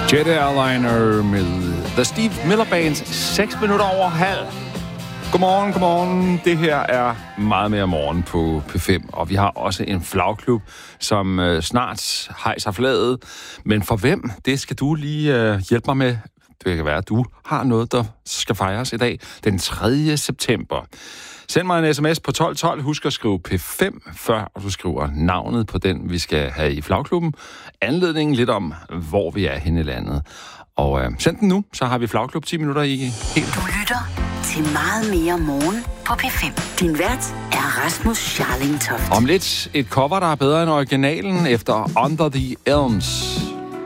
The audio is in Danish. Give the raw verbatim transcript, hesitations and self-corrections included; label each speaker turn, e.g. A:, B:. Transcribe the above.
A: Jet Airliner med The Steve Miller Band, seks minutter over halv. Godmorgen, godmorgen. Det her er meget mere morgen på P fem, og vi har også en flagklub, som øh, snart hejser flaget. Men for hvem? Det skal du lige øh, hjælpe mig med. Det kan være, at du har noget, der skal fejres i dag, den tredje september. Send mig en sms på tolv tolv. Husk at skrive P fem, før du skriver navnet på den, vi skal have i flagklubben. Anledningen lidt om, hvor vi er henne i landet. Og øh, send den nu, så har vi flagklub ti minutter i helt.
B: Du lytter til meget mere morgen på P fem. Din vært er Rasmus Scharling Toft.
A: Om lidt et cover, der er bedre end originalen efter Under the Elms.